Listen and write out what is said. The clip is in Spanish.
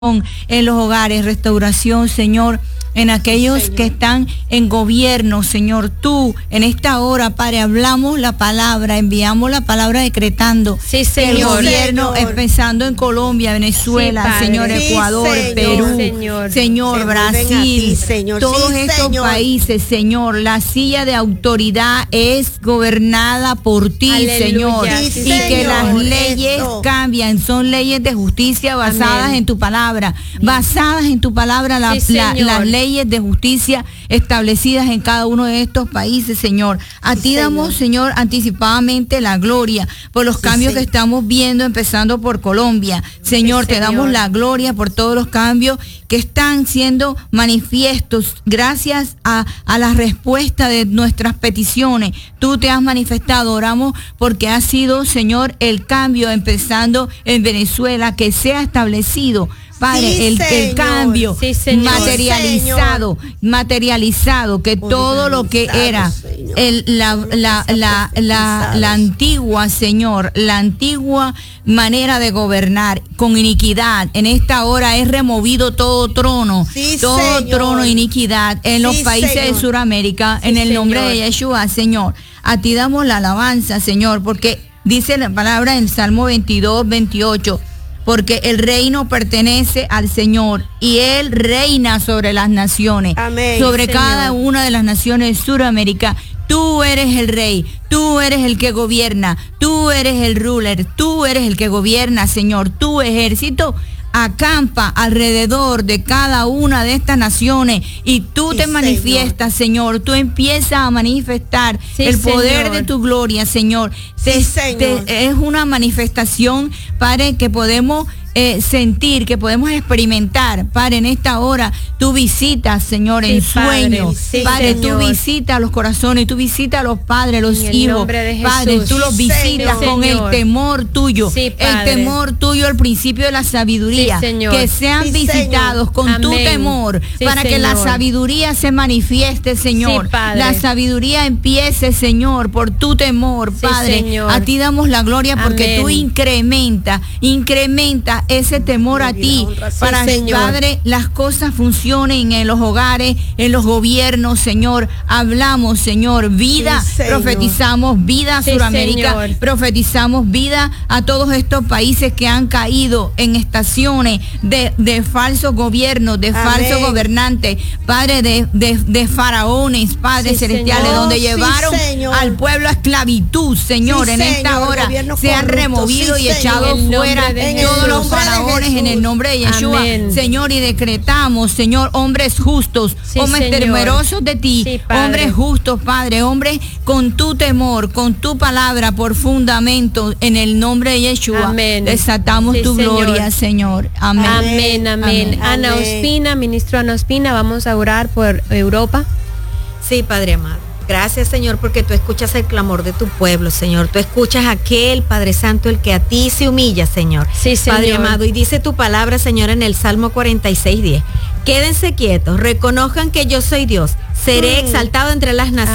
en los hogares, restauración, Señor, en aquellos que están en gobierno, Señor. Tú, en esta hora, Padre, hablamos la palabra, enviamos la palabra decretando Señor. el gobierno, pensando en Colombia, Venezuela, Señor, Ecuador, Perú, Señor, Brasil, todos estos países, Señor. La silla de autoridad es gobernada por ti, Señor, y que las leyes cambian, son leyes de justicia basadas en tu palabra, basadas en tu palabra, las leyes de justicia establecidas en cada uno de estos países, Señor. A ti damos, Señor, anticipadamente la gloria por los cambios que estamos viendo, empezando por Colombia. Señor, te damos la gloria por todos los cambios que están siendo manifiestos gracias a la respuesta de nuestras peticiones. Tú te has manifestado, oramos porque ha sido, Señor, el cambio empezando en Venezuela, que sea establecido, Padre, el cambio materializado, que todo lo que era la antigua, Señor, la antigua manera de gobernar con iniquidad, en esta hora es removido todo trono, trono de iniquidad en los países de Sudamérica, en el nombre de Yeshua, Señor. A ti damos la alabanza, Señor, porque dice la palabra en Salmo 22, 28, porque el reino pertenece al Señor y Él reina sobre las naciones, sobre cada una de las naciones de Sudamérica. Tú eres el rey, tú eres el que gobierna, tú eres el ruler, tú eres el que gobierna, Señor. Tu ejército acampa alrededor de cada una de estas naciones y tú te manifiestas, Señor. Tú empiezas a manifestar el poder de tu gloria, Señor. Es una manifestación, Padre, que podemos sentir, que podemos experimentar. Padre, en esta hora tú visitas, Señor, en sueños. Padre, tú visitas los corazones, tú visitas a los padres, los hijos. Padre, tú los visitas con el temor tuyo, el temor tuyo, el principio de la sabiduría. Que sean visitados con tu temor, para que la sabiduría se manifieste, Señor. La sabiduría empiece, Señor, por tu temor, Padre. A ti damos la gloria porque tú incrementa ese temor a ti, para que, Padre, las cosas funcionen en los hogares, en los gobiernos, Señor. Hablamos, Señor, vida, profetizamos vida a Sudamérica, profetizamos vida a todos estos países que han caído en estaciones de falsos gobiernos, de falsos gobernantes, Padre, de faraones, Padre celestiales, donde llevaron al pueblo a esclavitud, Señor. En esta hora se han removido y echado fuera todos los faraones en el nombre de Yeshua, Señor, y decretamos, Señor, hombres justos, hombres temerosos de ti, hombres justos, Padre, hombres con tu temor, con tu palabra por fundamento, en el nombre de Yeshua. Desatamos tu gloria, Señor. Amén. Ana Ospina, ministro Ana Ospina, vamos a orar por Europa. Sí, Padre amado. Gracias, Señor, porque tú escuchas el clamor de tu pueblo, Señor. Tú escuchas a aquel, Padre Santo, el que a ti se humilla, Señor. Padre amado, y dice tu palabra, Señor, en el Salmo 46:10. Quédense quietos, reconozcan que yo soy Dios. Seré exaltado entre las naciones.